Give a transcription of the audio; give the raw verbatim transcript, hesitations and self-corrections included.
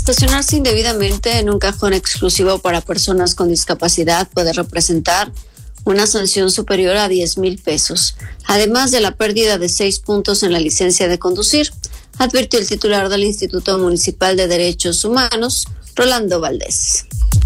estacionarse indebidamente en un cajón exclusivo para personas con discapacidad puede representar una sanción superior a diez mil pesos, además de la pérdida de seis puntos en la licencia de conducir, advirtió el titular del Instituto Municipal de Derechos Humanos, Rolando Valdés.